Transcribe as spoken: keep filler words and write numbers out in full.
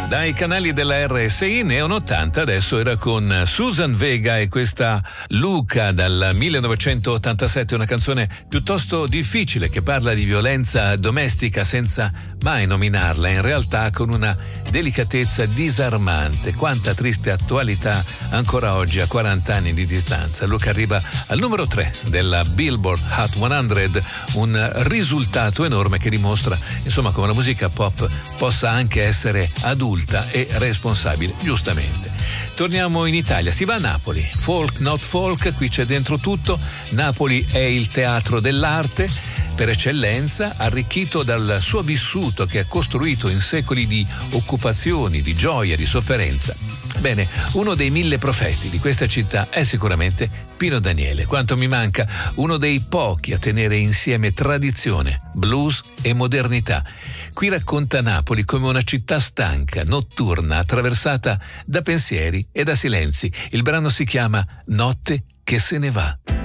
Dai canali della R S I Neon ottanta, adesso era con Susan Vega e questa Luca dal millenovecentottantasette, una canzone piuttosto difficile che parla di violenza domestica senza mai nominarla, in realtà con una delicatezza disarmante. Quanta triste attualità ancora oggi a quaranta anni di distanza. Luca arriva al numero tre della Billboard Hot cento, un risultato enorme che dimostra insomma come la musica pop possa anche essere adulta e responsabile, giustamente. Torniamo in Italia, si va a Napoli, folk not folk, qui c'è dentro tutto. Napoli è il teatro dell'arte per eccellenza, arricchito dal suo vissuto che ha costruito in secoli di occupazioni, di gioia, di sofferenza. Bene, uno dei mille profeti di questa città è sicuramente Pino Daniele. Quanto mi manca, uno dei pochi a tenere insieme tradizione, blues e modernità. Qui racconta Napoli come una città stanca, notturna, attraversata da pensieri e da silenzi. Il brano si chiama Notte che se ne va.